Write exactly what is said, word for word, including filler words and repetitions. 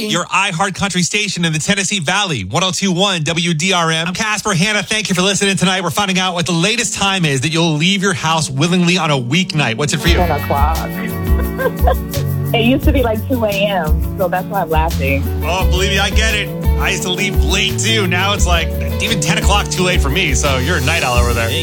morning. Your iHeart Country station in the Tennessee Valley, one oh two point one W D R M. I'm Casper. Hannah, thank you for listening tonight. We're finding out what the latest time is that you'll leave your house willingly on a weeknight. What's it for you? ten o'clock. It used to be like two a.m., so that's why I'm laughing. Oh, believe me, I get it. I used to leave late, too. Now it's like, even ten o'clock too late for me, so you're a night owl over there.